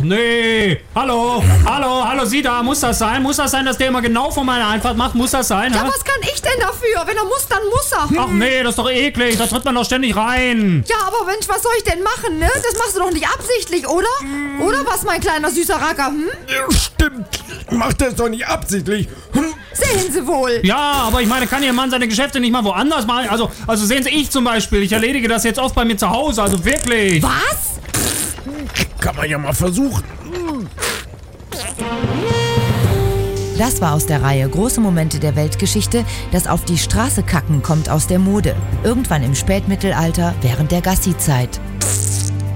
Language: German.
nee. Hallo, Sie da, muss das sein? Muss das sein, dass der immer genau vor meiner Einfahrt macht? Muss das sein? Ja, was kann ich denn dafür? Wenn er muss, dann muss er. Ach nee, das ist doch eklig, da tritt man doch ständig rein. Ja, aber Mensch, was soll ich denn machen, ne? Das machst du doch nicht absichtlich, oder? Oder was, mein kleiner süßer Racker, Stimmt, macht das doch nicht absichtlich. Sehen Sie wohl. Ja, aber ich meine, kann Ihr Mann seine Geschäfte nicht mal woanders machen? Also sehen Sie, ich zum Beispiel, ich erledige das jetzt oft bei mir zu Hause, also wirklich. Was? Kann man ja mal versuchen. Das war aus der Reihe Große Momente der Weltgeschichte. Das auf die Straße kacken kommt aus der Mode. Irgendwann im Spätmittelalter während der Gassi-Zeit.